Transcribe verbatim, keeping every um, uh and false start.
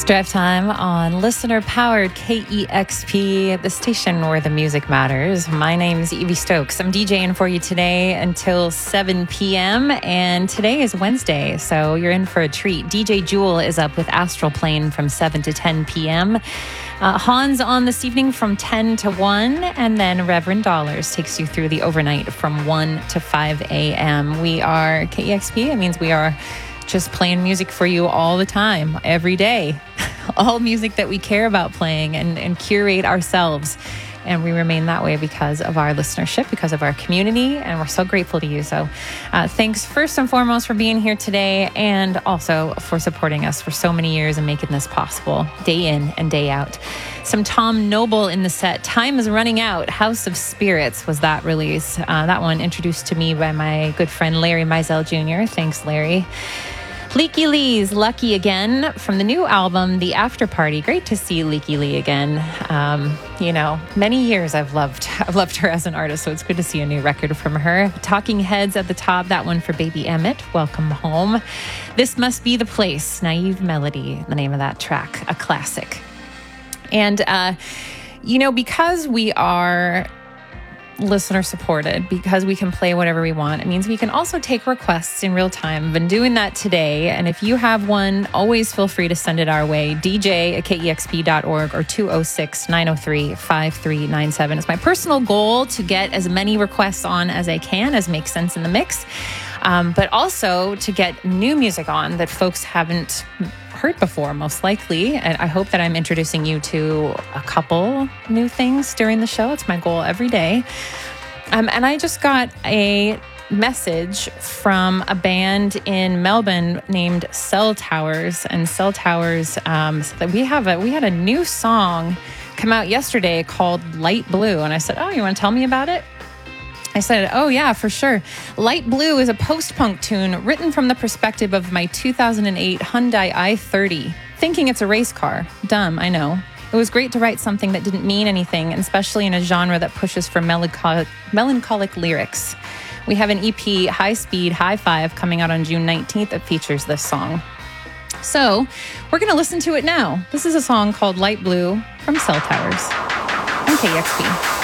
Drive Time on listener-powered K E X P, the station where the music matters. My name's Evie Stokes. I'm DJing for you today until seven p.m., and today is Wednesday, so you're in for a treat. D J Jewel is up with Astral Plane from seven to ten p.m., Uh, Hans on this evening from ten to one, and then Reverend Dollars takes you through the overnight from one to five a.m. We are K E X P. It means we are just playing music for you all the time, every day. All music that we care about playing and, and curate ourselves. And we remain that way because of our listenership, because of our community, and we're so grateful to you. So uh, thanks first and foremost for being here today, and also for supporting us for so many years and making this possible day in and day out. Some Tom Noble in the set. Time is Running Out. House of Spirits was that release. Uh, that one introduced to me by my good friend Larry Mizell Junior Thanks, Larry. Leaky Lee's Lucky Again from the new album, The After Party. Great to see Leaky Lee again. Um, you know, many years I've loved I've loved her as an artist, so it's good to see a new record from her. Talking Heads at the top, that one for Baby Emmett. Welcome home. This Must Be the Place, Naive Melody, the name of that track, a classic. And, uh, you know, because we are listener supported, because we can play whatever we want, it means we can also take requests in real time. I've been doing that today, and if you have one, always feel free to send it our way. D J at K E X P dot org or two oh six, nine oh three, five three nine seven. It's my personal goal to get as many requests on as I can, as makes sense in the mix, um, but also to get new music on that folks haven't heard before, most likely. And I hope that I'm introducing you to a couple new things during the show. It's my goal every day. Um, and I just got a message from a band in Melbourne named Cell Towers. And Cell Towers, um, said that we have a we had a new song come out yesterday called Light Blue. And I said, oh, you want to tell me about it? I said, oh, yeah, for sure. Light Blue is a post-punk tune written from the perspective of my two thousand eight Hyundai i thirty, thinking it's a race car. Dumb, I know. It was great to write something that didn't mean anything, and especially in a genre that pushes for melancholic, melancholic lyrics. We have an E P, High Speed, High Five, coming out on June nineteenth that features this song. So we're going to listen to it now. This is a song called Light Blue from Cell Towers on K E X P.